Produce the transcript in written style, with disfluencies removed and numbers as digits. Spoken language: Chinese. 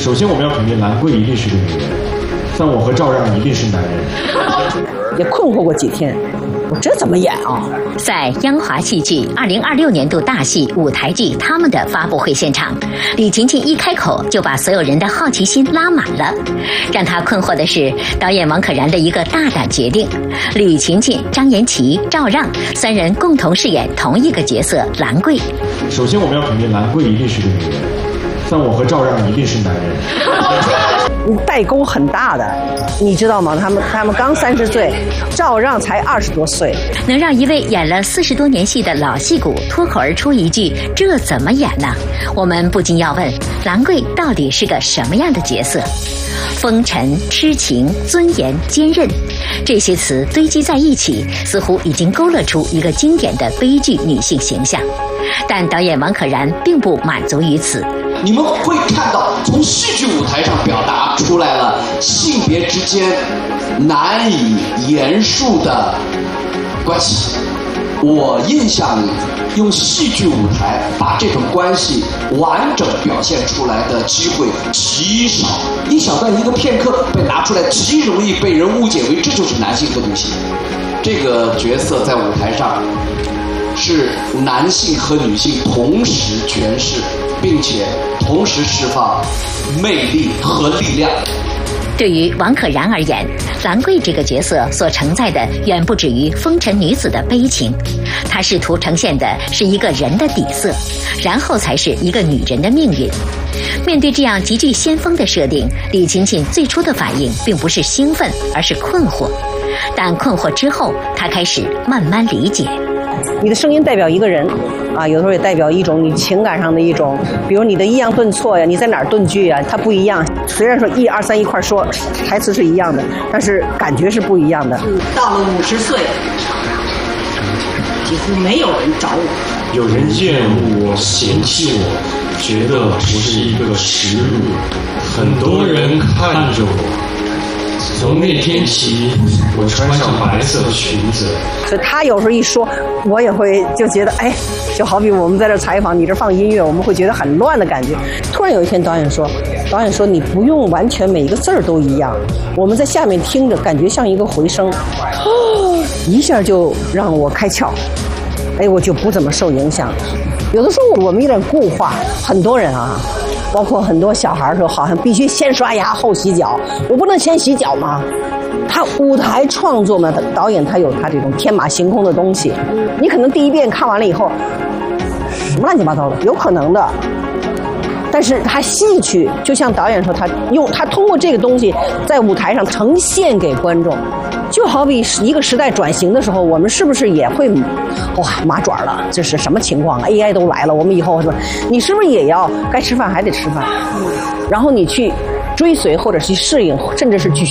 首先我们要肯定兰桂一定是个女人，但我和赵让一定是男人。 也困惑过几天，我这怎么演啊？ 在央华戏剧2026年度大戏舞台剧《他们》的发布会现场，李勤勤一开口就把所有人的好奇心拉满了。让他困惑的是，导演王可然的一个大胆决定：李勤勤、张延齐、赵让三人共同饰演同一个角色兰桂。 首先我们要肯定兰桂一定是个女人，但我和赵让一定是男人。 代沟很大的，你知道吗？他们刚30岁，赵让才20多岁， 能让一位演了40多年戏的老戏骨脱口而出一句“这怎么演呢？”我们不禁要问：兰桂到底是个什么样的角色？风尘、痴情、尊严、坚韧，这些词堆积在一起，似乎已经勾勒出一个经典的悲剧女性形象。但导演王可然并不满足于此。 你们会看到，从戏剧舞台上表达出来了性别之间难以言述的关系。我印象里，用戏剧舞台把这种关系完整表现出来的机会极少。一小段一个片刻被拿出来，极容易被人误解为这就是男性和女性。这个角色在舞台上是男性和女性同时诠释，并且同时释放魅力和力量。 对于王可然而言，兰桂这个角色所承载的远不止于风尘女子的悲情，她试图呈现的是一个人的底色，然后才是一个女人的命运。面对这样极具先锋的设定，李勤勤最初的反应并不是兴奋，而是困惑。但困惑之后，她开始慢慢理解。 你的声音代表一个人啊，有的时候也代表一种你情感上的一种，比如你的抑扬顿挫呀，你在哪儿顿句啊，它不一样。虽然说1、2、3一块说，台词是一样的，但是感觉是不一样的。 到了50岁，几乎没有人找我。 有人厌恶我、嫌弃我，觉得我是一个耻辱。很多人看着我。从那天起，我穿上白色裙子。 所以他有时候一说，我也会就觉得，哎，就好比我们在这采访，你这放音乐，我们会觉得很乱的感觉。突然有一天，导演说你不用完全每一个字儿都一样，我们在下面听着，感觉像一个回声，一下就让我开窍，哎，我就不怎么受影响。有的时候我们有点固化，很多人啊。包括很多小孩说，好像必须先刷牙后洗脚，我不能先洗脚吗？他舞台创作嘛，导演他有他这种天马行空的东西，你可能第一遍看完了以后，什么乱七八糟的，有可能的。但是他戏曲，就像导演说，他通过这个东西在舞台上呈现给观众，就好比一个时代转型的时候，我们是不是也会哇麻爪了？这是什么情况 ？AI 都来了，我们以后是吧？你是不是也要该吃饭还得吃饭？然后你去追随或者去适应，甚至是去